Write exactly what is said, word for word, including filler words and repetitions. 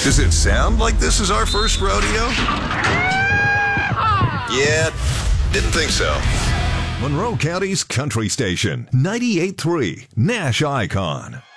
Does it sound like this is our first rodeo? Yeah, didn't think so. Monroe County's country station, ninety-eight point three Nash Icon.